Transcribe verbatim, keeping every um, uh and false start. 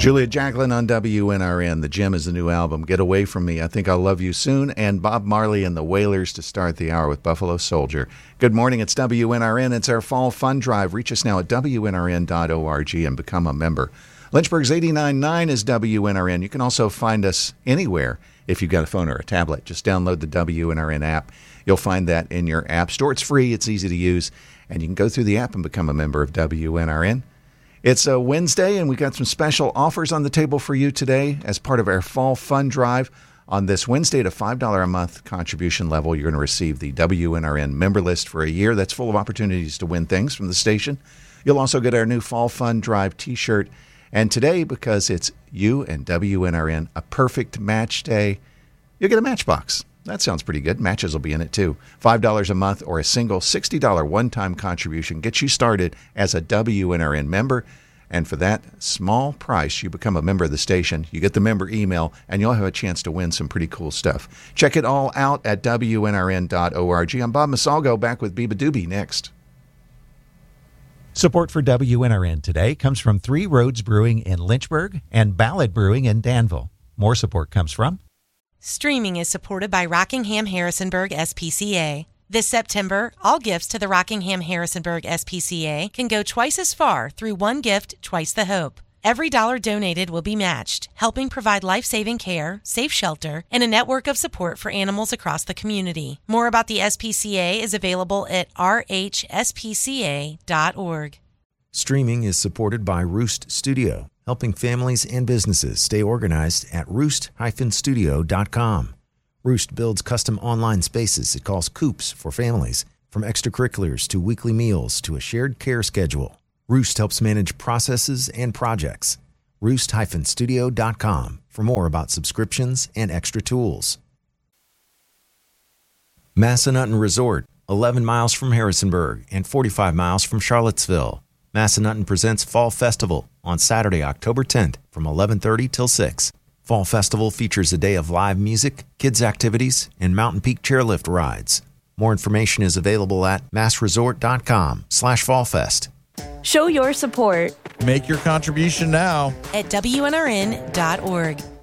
Julia Jacklin on W N R N. The Gym is the new album. Get Away From Me. I Think I'll Love You Soon. And Bob Marley and the Wailers to start the hour with Buffalo Soldier. Good morning. It's W N R N. It's our fall fun drive. Reach us now at W N R N dot org and become a member. Lynchburg's eighty-nine point nine is W N R N. You can also find us anywhere if you've got a phone or a tablet. Just download the W N R N app. You'll find that in your app store. It's free. It's easy to use. And you can go through the app and become a member of W N R N. It's a Wednesday, and we've got some special offers on the table for you today as part of our Fall Fun Drive. On this Wednesday, at a five dollars a month contribution level, you're going to receive the W N R N member list for a year. That's full of opportunities to win things from the station. You'll also get our new Fall Fun Drive T-shirt. And today, because it's you and W N R N, a perfect match day, you'll get a Matchbox. That sounds pretty good. Matches will be in it, too. five dollars a month or a single sixty dollars one-time contribution gets you started as a W N R N member. And for that small price, you become a member of the station. You get the member email, and you'll have a chance to win some pretty cool stuff. Check it all out at W N R N dot org. I'm Bob Masalgo, back with Biba Doobie next. Support for W N R N today comes from Three Roads Brewing in Lynchburg and Ballad Brewing in Danville. More support comes from Streaming is supported by Rockingham Harrisonburg S P C A. This September, all gifts to the Rockingham Harrisonburg S P C A can go twice as far through one gift, twice the hope. Every dollar donated will be matched, helping provide life-saving care, safe shelter, and a network of support for animals across the community. More about the S P C A is available at R H S P C A dot org. Streaming is supported by Roost Studio, helping families and businesses stay organized at roost dash studio dot com. Roost builds custom online spaces it calls Coops for families, from extracurriculars to weekly meals to a shared care schedule. Roost helps manage processes and projects. roost dash studio dot com for more about subscriptions and extra tools. Massanutten Resort, eleven miles from Harrisonburg and forty-five miles from Charlottesville. Massanutten presents Fall Festival on Saturday, October tenth from eleven thirty till six. Fall Festival features a day of live music, kids' activities, and Mountain Peak chairlift rides. More information is available at massresort dot com slash fallfest. Show your support. Make your contribution now At W N R N dot org.